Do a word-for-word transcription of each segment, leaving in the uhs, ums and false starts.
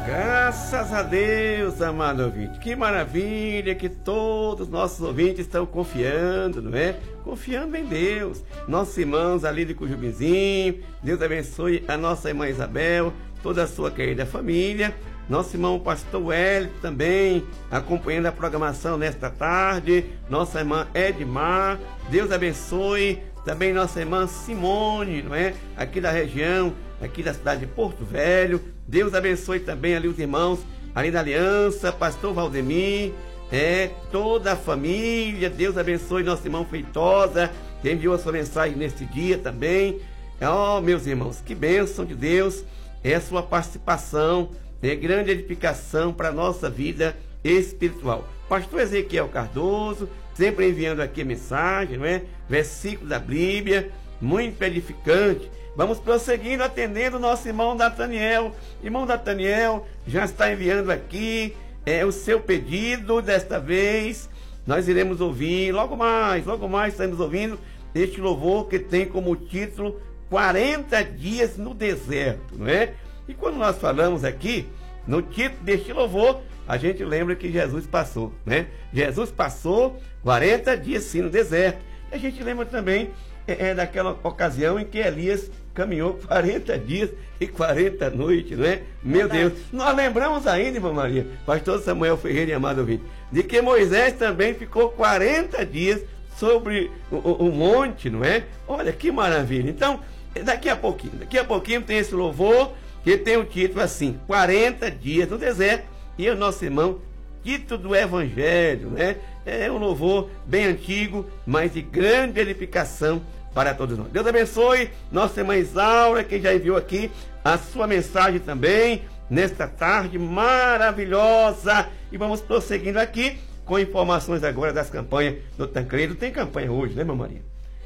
Graças a Deus, amado ouvinte. Que maravilha que todos os nossos ouvintes estão confiando, não é? Confiando em Deus. Nossos irmãos ali de Cujubizinho, Deus abençoe a nossa irmã Isabel, toda a sua querida família. Nosso irmão pastor Wellington também acompanhando a programação nesta tarde. Nossa irmã Edmar, Deus abençoe. Também nossa irmã Simone, não é? Aqui da região, aqui da cidade de Porto Velho. Deus abençoe também ali os irmãos ali da Aliança, pastor Valdemir, é, toda a família. Deus abençoe nosso irmão Feitosa, que enviou a sua mensagem neste dia também. Oh, meus irmãos, que bênção de Deus é a sua participação, é grande edificação para a nossa vida espiritual. Pastor Ezequiel Cardoso, sempre enviando aqui mensagem, não é? Versículo da Bíblia, muito edificante. Vamos prosseguindo, atendendo o nosso irmão Nathaniel. Irmão Nathaniel já está enviando aqui é, o seu pedido. Desta vez nós iremos ouvir, logo mais, logo mais estamos ouvindo este louvor que tem como título quarenta dias no deserto, não é? E quando nós falamos aqui, no título deste louvor, a gente lembra que Jesus passou, né? Jesus passou quarenta dias sim no deserto. E a gente lembra também é, é, daquela ocasião em que Elias caminhou quarenta dias e quarenta noites, não é? Meu Deus, nós lembramos ainda, irmã Maria, pastor Samuel Ferreira e amado ouvinte, de que Moisés também ficou quarenta dias sobre o, o, o monte, não é? Olha que maravilha. Então, daqui a pouquinho, daqui a pouquinho tem esse louvor que tem o título assim, quarenta dias no deserto, e o nosso irmão Tito do Evangelho, né? É um louvor bem antigo, mas de grande edificação para todos nós. Deus abençoe nossa irmã Isaura, que já enviou aqui a sua mensagem também, nesta tarde maravilhosa. E vamos prosseguindo aqui com informações agora das campanhas do Tancredo. Tem campanha hoje, né, irmã Maria?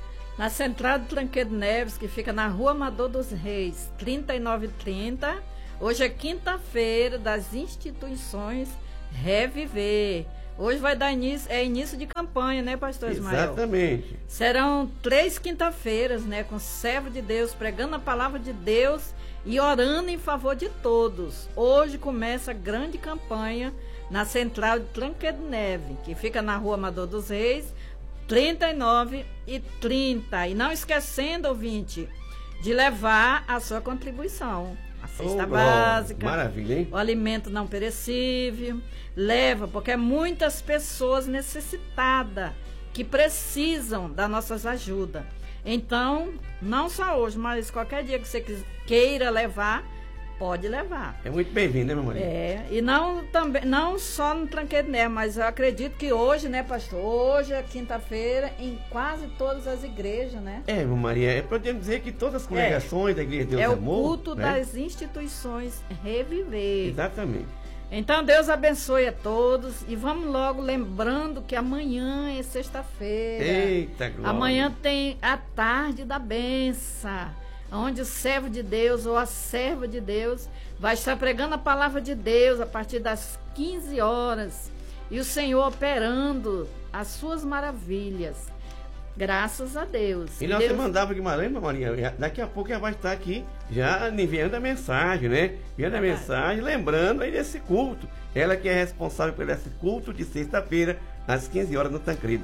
Na Central do Tancredo Neves, que fica na Rua Amador dos Reis, trinta e nove trinta. Hoje é quinta-feira das instituições Reviver. Hoje vai dar início, é início de campanha, né, pastor Ismael? Exatamente. Serão três quinta-feiras, né, com servo de Deus, pregando a palavra de Deus e orando em favor de todos. Hoje começa a grande campanha na Central de Tancredo Neves, que fica na Rua Amador dos Reis, trinta e nove e trinta. E não esquecendo, ouvinte, de levar a sua contribuição. A cesta oh, básica, maravilha, hein? O alimento não perecível. Leva, porque é muitas pessoas necessitadas que precisam das nossas ajudas. Então, não só hoje, mas qualquer dia que você queira levar, pode levar. É muito bem-vindo, né, minha mãe? É, e não, também, não só no Tancredo Neves, mas eu acredito que hoje, né, pastor? Hoje é quinta-feira em quase todas as igrejas, né? É, irmã Maria, é, podemos dizer que todas as congregações é, da Igreja de Deus é Amor... É o culto, né, das instituições Reviver. Exatamente. Então, Deus abençoe a todos e vamos logo lembrando que amanhã é sexta-feira. Eita, glória. Amanhã tem a tarde da benção, onde o servo de Deus ou a serva de Deus vai estar pregando a palavra de Deus a partir das quinze horas e o Senhor operando as suas maravilhas. Graças a Deus. E nós Deus... mandava Guimarães, Maria, daqui a pouco ela vai estar aqui já enviando a mensagem, né? Enviando a mensagem, lembrando aí desse culto. Ela que é responsável por esse culto de sexta-feira, às quinze horas no Tancredo.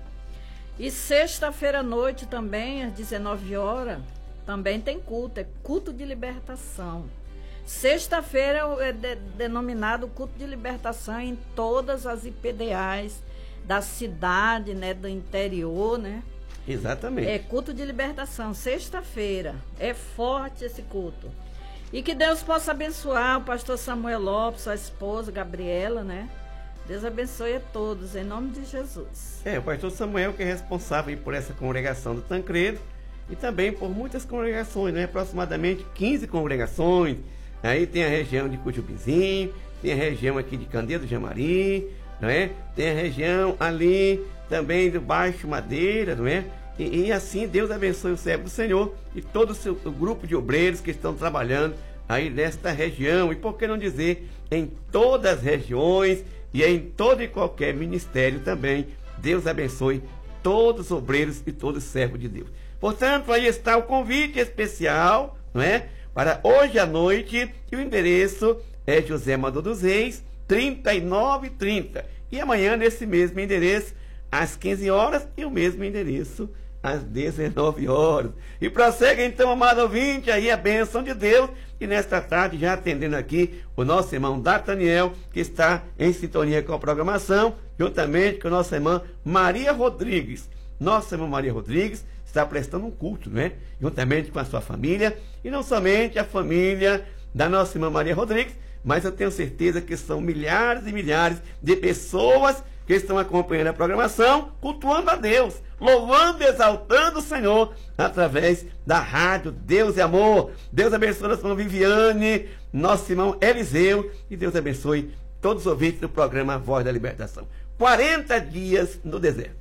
E sexta-feira à noite também, às dezenove horas, também tem culto, é culto de libertação. Sexta-feira é de, denominado culto de libertação em todas as I P D As da cidade, né, do interior, né? Exatamente. É culto de libertação, sexta-feira. É forte esse culto. E que Deus possa abençoar o pastor Samuel Lopes, sua esposa, Gabriela, né? Deus abençoe a todos, em nome de Jesus. É, o pastor Samuel que é responsável por essa congregação do Tancredo e também por muitas congregações, né? Aproximadamente quinze congregações. Aí tem a região de Cujubizinho, tem a região aqui de Candeia do Jamari, não é? Tem a região ali também do Baixo Madeira, não é? E, e assim Deus abençoe o servo do Senhor e todo o seu o grupo de obreiros que estão trabalhando aí nesta região, e por que não dizer em todas as regiões e em todo e qualquer ministério também. Deus abençoe todos os obreiros e todos os servos de Deus. Portanto, aí está o convite especial, não é? Para hoje à noite, e o endereço é José Amador dos Reis, trinta e nove trinta. E amanhã, nesse mesmo endereço, às quinze horas, e o mesmo endereço, às dezenove horas. E prossegue então, amado ouvinte, aí a bênção de Deus. E nesta tarde, já atendendo aqui o nosso irmão Dataniel, que está em sintonia com a programação, juntamente com a nossa irmã Maria Rodrigues. Nossa irmã Maria Rodrigues está prestando um culto, né? Juntamente com a sua família, e não somente a família da nossa irmã Maria Rodrigues, mas eu tenho certeza que são milhares e milhares de pessoas que estão acompanhando a programação, cultuando a Deus, louvando e exaltando o Senhor, através da rádio Deus é Amor. Deus abençoe a nossa irmã Viviane, nosso irmão Eliseu, e Deus abençoe todos os ouvintes do programa Voz da Libertação. quarenta dias no deserto.